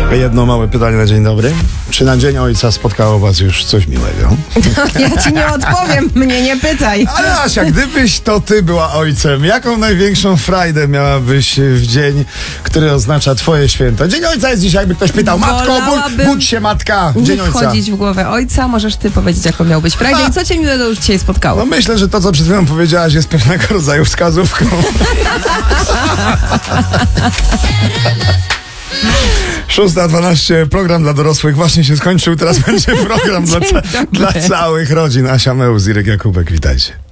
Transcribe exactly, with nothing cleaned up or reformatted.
Jedno małe pytanie na dzień dobry. Czy na Dzień Ojca spotkało was już coś miłego? No, ja ci nie odpowiem, mnie nie pytaj. Ale Asia, gdybyś to ty była ojcem, jaką największą frajdę miałabyś w dzień, który oznacza twoje święto? Dzień Ojca jest dzisiaj, jakby ktoś pytał, matko, budź, budź się matka, Dzień Nie Ojca. wchodzić w głowę ojca, możesz ty powiedzieć, jaką miałbyś frajdę i co cię miłego już dzisiaj spotkało? No myślę, że to, co przed chwilą powiedziałaś, jest pewnego rodzaju wskazówką. szósta dwanaście, program dla dorosłych właśnie się skończył, teraz będzie program dla, ca- dla całych rodzin. Asia Mełz, Irek Jakubek, witajcie.